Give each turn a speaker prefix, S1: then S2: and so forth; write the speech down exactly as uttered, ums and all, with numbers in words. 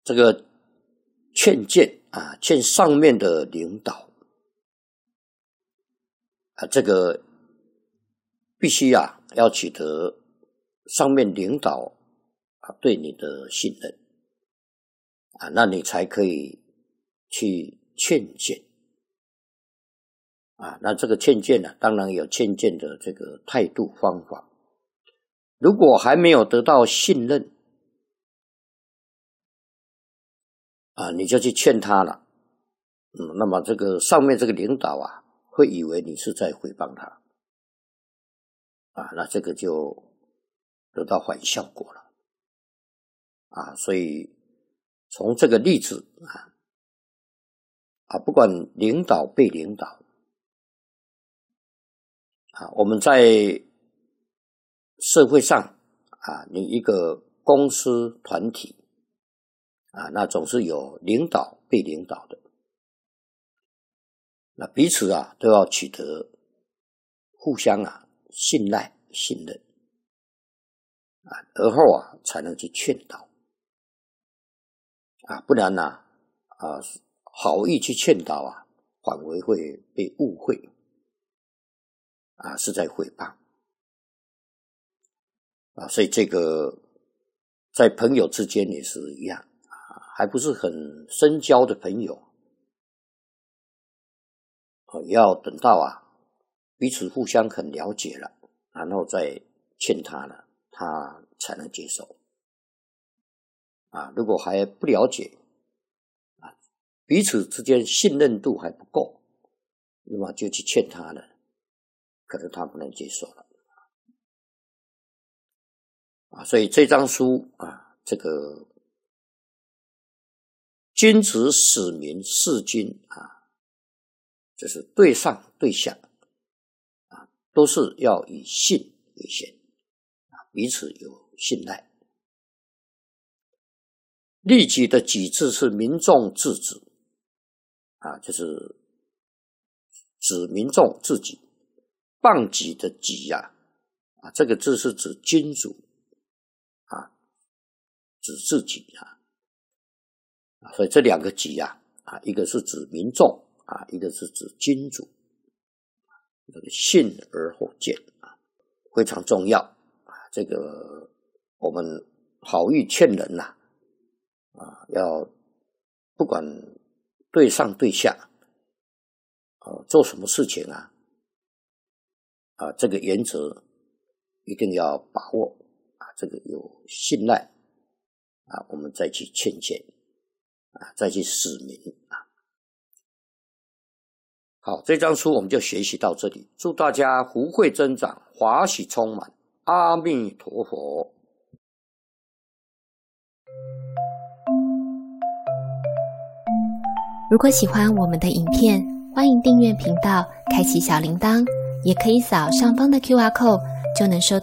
S1: 这个劝谏啊，劝上面的领导啊，这个必须啊要取得上面领导啊对你的信任啊，那你才可以去劝谏啊。那这个劝谏呢、啊，当然有劝谏的这个态度方法。如果还没有得到信任啊，你就去劝他了，嗯，那么这个上面这个领导啊，会以为你是在诽谤他啊，那这个就得到反效果了啊。所以从这个例子啊啊，不管领导被领导啊，我们在社会上啊，你一个公司团体啊，那总是有领导被领导的，那彼此啊都要取得互相啊信赖信任啊，而后啊才能去劝导啊，不然呢 啊, 啊好意去劝导啊，反而会被误会啊，是在诽谤啊。所以这个在朋友之间也是一样啊，还不是很深交的朋友啊，要等到啊彼此互相很了解了，然后再劝他了，他才能接受啊。如果还不了解啊，彼此之间信任度还不够，那么就去劝他了，可能他不能接受了啊。所以这张书啊，这个君子使民事君啊，就是对上对下啊，都是要以信为先啊，彼此有信赖。利己的己字是民众自己啊，就是指民众自己。谤己的己啊，啊，这个字是指君主啊，指自己啊，啊，所以这两个己啊，啊，一个是指民众啊，一个是指君主，这个信而后见啊，非常重要啊。这个我们好意劝人呐、啊，啊，要不管对上对下，啊，做什么事情啊。啊，这个原则一定要把握啊，这个有信赖啊，我们再去劝谏啊，再去使民啊。好，这张书我们就学习到这里，祝大家福慧增长，华喜充满，阿弥陀佛。
S2: 如果喜欢我们的影片，欢迎订阅频道，开启小铃铛。也可以扫上方的 Q R code， 就能收